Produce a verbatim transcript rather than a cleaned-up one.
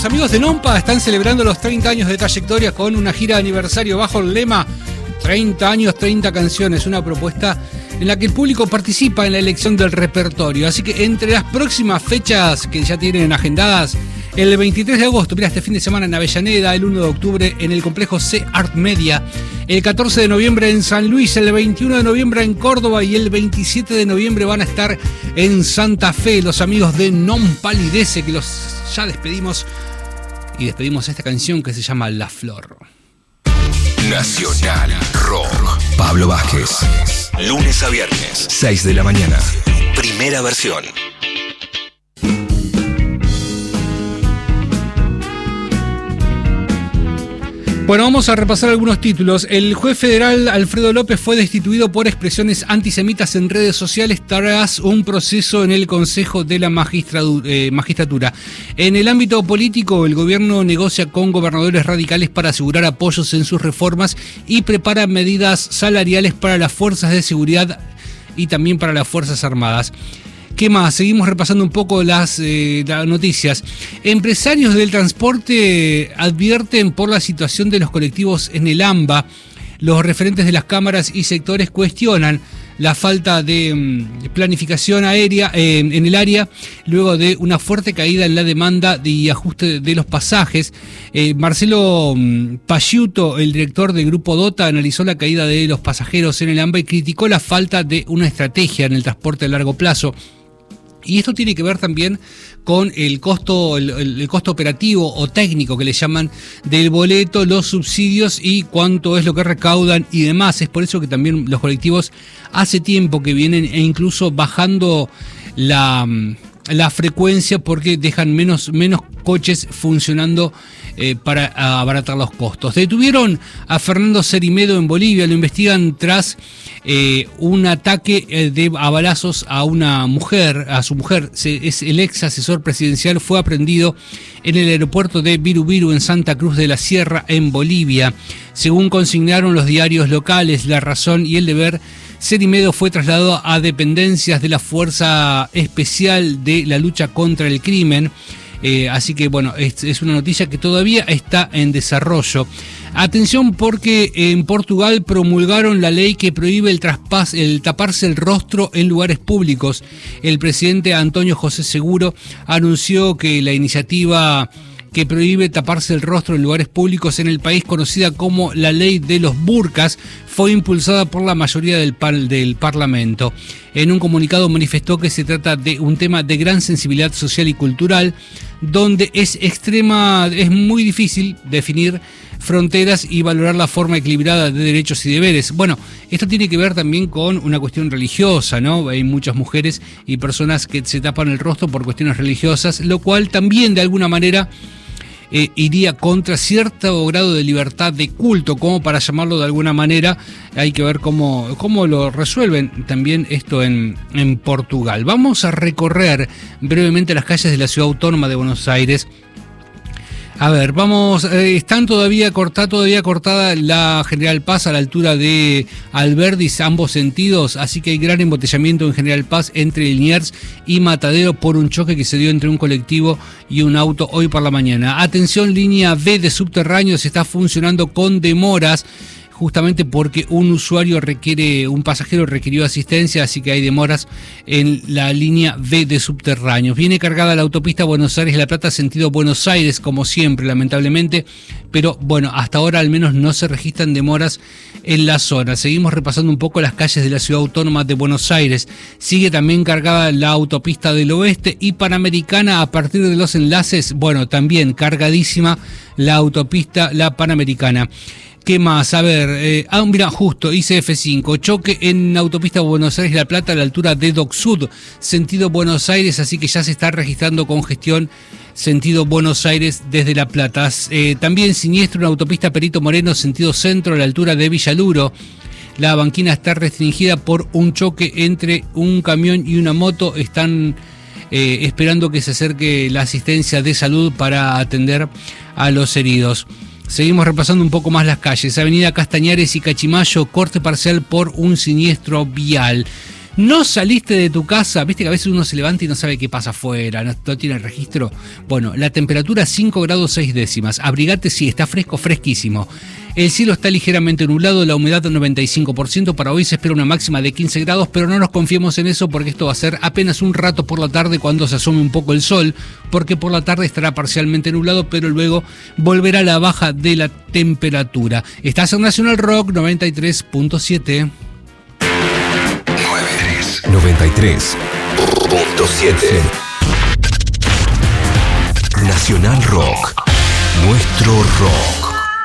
Los amigos de Nompa están celebrando los treinta años de trayectoria con una gira de aniversario bajo el lema treinta años, treinta canciones, una propuesta en la que el público participa en la elección del repertorio. Así que entre las próximas fechas que ya tienen agendadas, el veintitrés de agosto, mira, este fin de semana en Avellaneda, el uno de octubre en el complejo C Art Media, el catorce de noviembre en San Luis, el veintiuno de noviembre en Córdoba y el veintisiete de noviembre van a estar en Santa Fe los amigos de Non Palidece, que los ya despedimos y despedimos esta canción que se llama La Flor. Nacional Rock. Pablo Vázquez. Lunes a viernes, seis de la mañana. Primera versión. Bueno, vamos a repasar algunos títulos. El juez federal Alfredo López fue destituido por expresiones antisemitas en redes sociales tras un proceso en el Consejo de la eh, Magistratura. En el ámbito político, el gobierno negocia con gobernadores radicales para asegurar apoyos en sus reformas y prepara medidas salariales para las fuerzas de seguridad y también para las Fuerzas Armadas. ¿Qué más? Seguimos repasando un poco las, eh, las noticias. Empresarios del transporte advierten por la situación de los colectivos en el AMBA. Los referentes de las cámaras y sectores cuestionan la falta de mm, planificación aérea eh, en el área luego de una fuerte caída en la demanda y ajuste de los pasajes. Eh, Marcelo mm, Pagliuto, el director del Grupo DOTA, analizó la caída de los pasajeros en el AMBA y criticó la falta de una estrategia en el transporte a largo plazo. Y esto tiene que ver también con el costo, el, el costo operativo o técnico que le llaman del boleto, los subsidios y cuánto es lo que recaudan y demás. Es por eso que también los colectivos hace tiempo que vienen e incluso bajando la, la frecuencia porque dejan menos, menos coches funcionando eh, para abaratar los costos. Detuvieron a Fernando Cerimedo en Bolivia, lo investigan tras Eh, un ataque eh, de a balazos a una mujer, a su mujer. Se, es el ex asesor presidencial, fue aprendido en el aeropuerto de Viru en Santa Cruz de la Sierra, en Bolivia. Según consignaron los diarios locales La Razón y El Deber, Cerimedo fue trasladado a dependencias de la Fuerza Especial de la Lucha contra el Crimen. Eh, así que bueno, es, es una noticia que todavía está en desarrollo. Atención porque en Portugal promulgaron la ley que prohíbe el, traspas, el taparse el rostro en lugares públicos. El presidente Antonio José Seguro anunció que la iniciativa que prohíbe taparse el rostro en lugares públicos en el país, conocida como la ley de los burkas, fue impulsada por la mayoría del, par, del Parlamento. En un comunicado manifestó que se trata de un tema de gran sensibilidad social y cultural, donde es extrema, es muy difícil definir fronteras y valorar la forma equilibrada de derechos y deberes. Bueno, esto tiene que ver también con una cuestión religiosa, ¿no? Hay muchas mujeres y personas que se tapan el rostro por cuestiones religiosas, lo cual también de alguna manera eh, iría contra cierto grado de libertad de culto, como para llamarlo de alguna manera. Hay que ver cómo, cómo lo resuelven también esto en, en Portugal. Vamos a recorrer brevemente las calles de la Ciudad Autónoma de Buenos Aires. A ver, vamos, eh, están todavía cortada, todavía cortada la General Paz a la altura de Alberdi, ambos sentidos, así que hay gran embotellamiento en General Paz entre Liniers y Matadero por un choque que se dio entre un colectivo y un auto hoy por la mañana. Atención, línea B de subterráneos está funcionando con demoras, justamente porque un usuario requiere, un pasajero requirió asistencia, así que hay demoras en la línea B de subterráneos. Viene cargada la autopista Buenos Aires-La Plata, sentido Buenos Aires, como siempre, lamentablemente, pero bueno, hasta ahora al menos no se registran demoras en la zona. Seguimos repasando un poco las calles de la Ciudad Autónoma de Buenos Aires. Sigue también cargada la autopista del Oeste y Panamericana a partir de los enlaces, bueno, también cargadísima la autopista, la Panamericana. ¿Qué más? A ver, eh, ah, mira, justo, I C F cinco, choque en autopista Buenos Aires-La Plata a la altura de Dock Sud, sentido Buenos Aires, así que ya se está registrando congestión sentido Buenos Aires desde La Plata. Eh, también siniestro en autopista Perito Moreno, sentido centro a la altura de Villaluro. La banquina está restringida por un choque entre un camión y una moto. Están eh, esperando que se acerque la asistencia de salud para atender a los heridos. Seguimos repasando un poco más las calles. Avenida Castañares y Cachimayo, corte parcial por un siniestro vial. No saliste de tu casa, viste que a veces uno se levanta y no sabe qué pasa afuera, no, no tiene registro. Bueno, la temperatura cinco grados seis décimas. Abrigate si está fresco, fresquísimo. El cielo está ligeramente nublado, la humedad del noventa y cinco por ciento. Para hoy se espera una máxima de quince grados, pero no nos confiemos en eso porque esto va a ser apenas un rato por la tarde cuando se asome un poco el sol, porque por la tarde estará parcialmente nublado, pero luego volverá a la baja de la temperatura. Estás en Nacional Rock noventa y tres punto siete. noventa y tres punto siete. Nacional Rock. Nuestro rock.